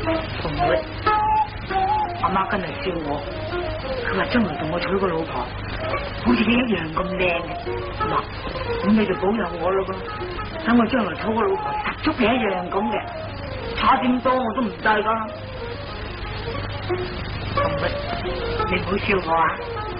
鳳妹，阿媽今日笑我，佢話將來同我娶個老婆，好似你一樣咁靚嘅。嗱，咁你就保佑我咯噃，等我將來娶個老婆實足你一樣咁嘅，差點多我都唔制噶。鳳妹，你唔好笑我啊！